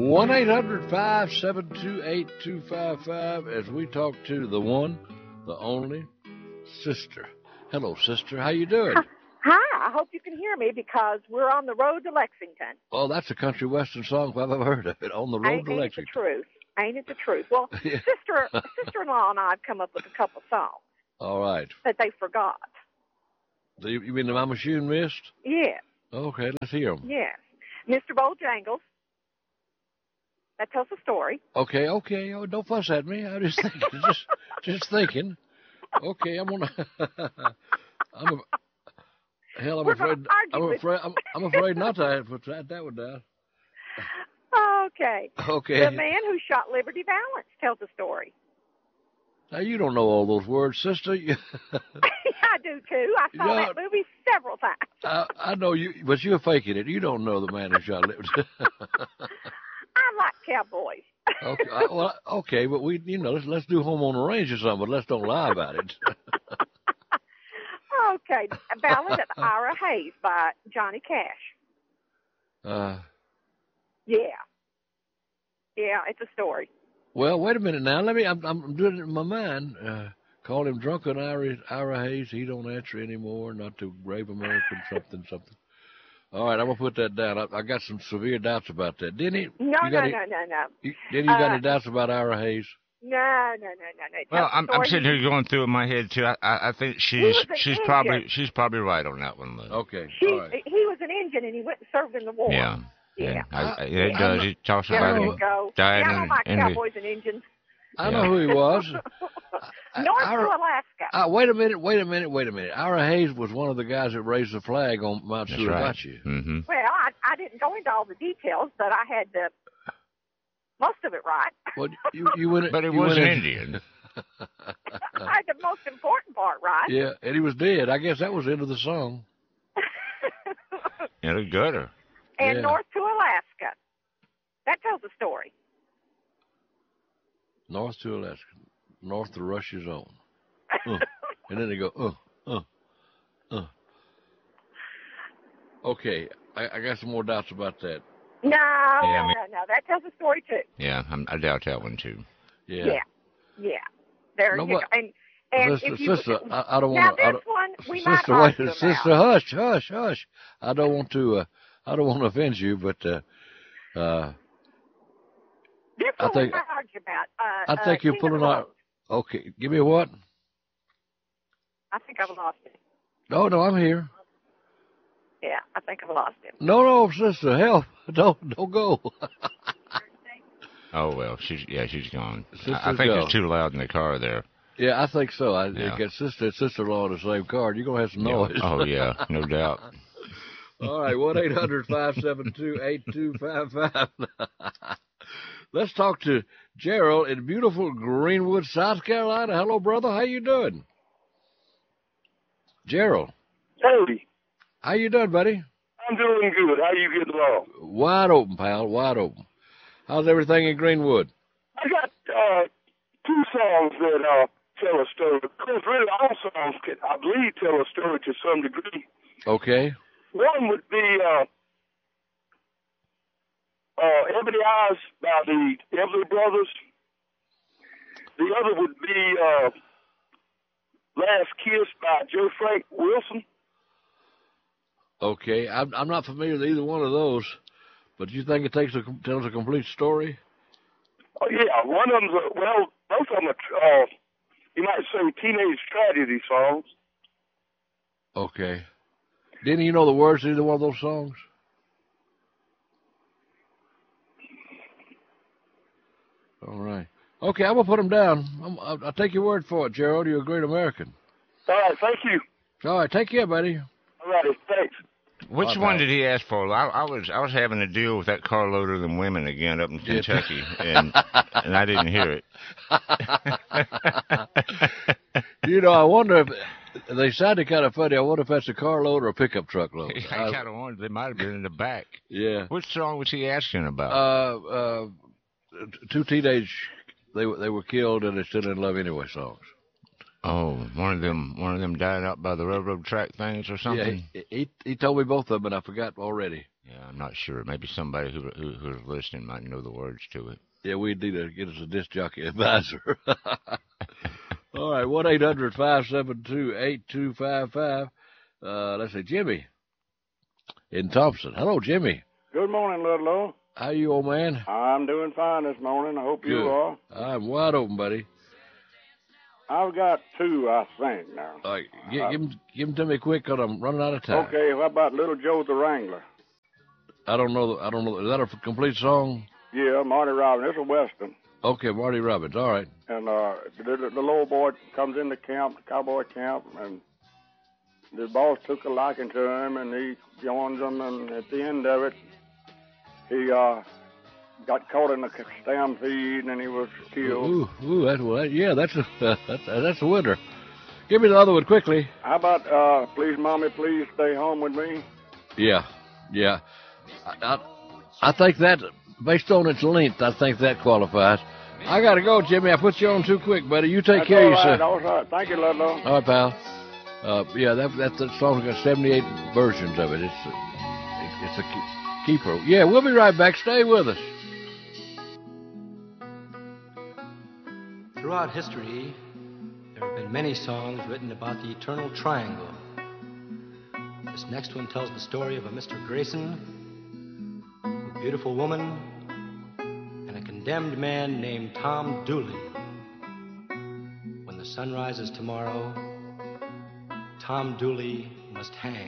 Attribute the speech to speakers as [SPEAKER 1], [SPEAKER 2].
[SPEAKER 1] 1-800-572-8255 as we talk to the one, the only, Sister. Hello, Sister. How you doing?
[SPEAKER 2] Hi. I hope you can hear me because we're on the road to Lexington.
[SPEAKER 1] Oh, that's a country western song if I've ever heard of it. On the road to Lexington.
[SPEAKER 2] Ain't it the truth? Ain't it the truth? Well, yeah. Sister-in-law and I have come up with a couple songs.
[SPEAKER 1] All right.
[SPEAKER 2] That they forgot.
[SPEAKER 1] You mean the Mama Shune missed?
[SPEAKER 2] Yes.
[SPEAKER 1] Okay, let's hear them.
[SPEAKER 2] Yes. Mr. Bojangles. That tells a story.
[SPEAKER 1] Okay. Oh, don't fuss at me. I'm just thinking. just thinking. Okay, I'm afraid not to have to write that one down.
[SPEAKER 2] Okay.
[SPEAKER 1] Okay.
[SPEAKER 2] The man who shot Liberty Valance tells a story.
[SPEAKER 1] Now, you don't know all those words, Sister.
[SPEAKER 2] I do, too. I saw that movie several times.
[SPEAKER 1] I know you, but you're faking it. You don't know the man who shot Liberty.
[SPEAKER 2] I like cowboys.
[SPEAKER 1] Okay, but let's do Home on the Range or something, but let's don't lie about it.
[SPEAKER 2] Okay, a Ballad of Ira Hayes by Johnny Cash. Yeah, it's a story.
[SPEAKER 1] Well, wait a minute now. I'm doing it in my mind. Call him drunken Ira Hayes. He don't answer anymore. Not to brave American something. All right, I'm going to put that down. I got some severe doubts about that. Didn't he?
[SPEAKER 2] No.
[SPEAKER 1] Didn't you got any doubts about Ira Hayes?
[SPEAKER 2] No.
[SPEAKER 3] Well, I'm sitting here going through in my head too. I think she's probably right on that one, Lou.
[SPEAKER 1] Okay.
[SPEAKER 2] He was an Indian and he went and served in the war.
[SPEAKER 3] Yeah. It does. He talks
[SPEAKER 2] about
[SPEAKER 3] him dying.
[SPEAKER 2] I don't like cowboys and Indians.
[SPEAKER 1] I know who he was.
[SPEAKER 2] North to Alaska.
[SPEAKER 1] Wait a minute. Ira Hayes was one of the guys that raised the flag on Mount Sulabachi.
[SPEAKER 3] Right. Mm-hmm.
[SPEAKER 2] Well, I didn't go into all the details, but I had most of it right.
[SPEAKER 1] Well, you went.
[SPEAKER 3] But he was an Indian.
[SPEAKER 2] I had the most important part right.
[SPEAKER 1] Yeah, and he was dead. I guess that was the end of the song.
[SPEAKER 3] In a gutter.
[SPEAKER 2] And North to Alaska. That tells a story.
[SPEAKER 1] North to Alaska. North to Russia's own. And then they go, Okay, I got some more doubts about that.
[SPEAKER 2] No. That tells a story, too.
[SPEAKER 3] Yeah, I doubt that one, too.
[SPEAKER 2] Yeah. There you go. And
[SPEAKER 1] sister, I don't want to.
[SPEAKER 2] Now, this one, we might argue about.
[SPEAKER 1] Sister, hush. I don't want to offend you, but
[SPEAKER 2] this one we might argue about.
[SPEAKER 1] I think you're pulling out. Okay, give me a what?
[SPEAKER 2] I think I've lost it.
[SPEAKER 1] No, I'm here.
[SPEAKER 2] Yeah, I think I've lost it.
[SPEAKER 1] No, sister, help! Don't go.
[SPEAKER 3] Oh well, she's gone.
[SPEAKER 1] I
[SPEAKER 3] think it's too loud in the car there.
[SPEAKER 1] Yeah, I think so. I got sister-in-law in the same car. You're gonna have some noise.
[SPEAKER 3] Yeah. Oh yeah, no doubt.
[SPEAKER 1] All right, 1-800-572-8255. Let's talk to Gerald in beautiful Greenwood, South Carolina. Hello, brother. How you doing? Gerald.
[SPEAKER 4] Hey.
[SPEAKER 1] How you doing, buddy?
[SPEAKER 4] I'm doing good. How you getting along?
[SPEAKER 1] Wide open, pal. Wide open. How's everything in Greenwood?
[SPEAKER 4] I got two songs that tell a story. Because really all songs can, I believe, tell a story to some degree.
[SPEAKER 1] Okay.
[SPEAKER 4] One would be Ebony Eyes by the Everly Brothers. The other would be Last Kiss by Joe Frank Wilson.
[SPEAKER 1] Okay, I'm not familiar with either one of those, but you think it tells a complete story?
[SPEAKER 4] Oh yeah, one of them's both of them are you might say teenage tragedy songs.
[SPEAKER 1] Okay. Didn't you know the words to either one of those songs? All right. Okay, I'm going to put them down. I'll take your word for it, Gerald. You're a great American.
[SPEAKER 4] All right, thank you.
[SPEAKER 1] All right, take care, buddy.
[SPEAKER 4] All right, thanks.
[SPEAKER 3] Which one did he ask for? I was having to deal with that carload of them women again up in Kentucky, and I didn't hear it.
[SPEAKER 1] I wonder if they sounded kind of funny. I wonder if that's a carload or a pickup truck load.
[SPEAKER 3] I kind of wondered. They might have been in the back.
[SPEAKER 1] Yeah.
[SPEAKER 3] Which song was he asking about?
[SPEAKER 1] Two teenage, they were killed and they're still in love anyway songs.
[SPEAKER 3] Oh, one of them died out by the railroad track things or something.
[SPEAKER 1] Yeah, he told me both of them, and I forgot already.
[SPEAKER 3] Yeah, I'm not sure. Maybe somebody who's listening might know the words to it.
[SPEAKER 1] Yeah, we need to get us a disc jockey advisor. All right, 1-800-572-8255. Let's say Jimmy in Thompson. Hello, Jimmy.
[SPEAKER 5] Good morning, Ludlow.
[SPEAKER 1] How you, old man?
[SPEAKER 5] I'm doing fine this morning. I hope you are.
[SPEAKER 1] I'm wide open, buddy.
[SPEAKER 5] I've got two, I think, now.
[SPEAKER 1] All right, give them to me quick, because I'm running out of time.
[SPEAKER 5] Okay, how about Little Joe the Wrangler?
[SPEAKER 1] I don't know. Is that a complete song?
[SPEAKER 5] Yeah, Marty Robbins. It's a Western.
[SPEAKER 1] Okay, Marty Robbins. All right.
[SPEAKER 5] And the little boy comes into camp, cowboy camp, and the boss took a liking to him, and he joins them, and at the end of it, he got caught in a stampede, and he was killed.
[SPEAKER 1] That's a winner. Give me the other one quickly.
[SPEAKER 5] How about Please, Mommy, Please Stay Home With Me?
[SPEAKER 1] Yeah. I think that, based on its length, I think that qualifies. I got to go, Jimmy. I put you on too quick, buddy. You take care of yourself.
[SPEAKER 5] All right. Thank you, Ludlow.
[SPEAKER 1] All right, pal. That song's got 78 versions of it. It's a keeper. Yeah, we'll be right back. Stay with us.
[SPEAKER 6] Throughout history, there have been many songs written about the eternal triangle. This next one tells the story of a Mr. Grayson, a beautiful woman, and a condemned man named Tom Dooley. When the sun rises tomorrow, Tom Dooley must hang.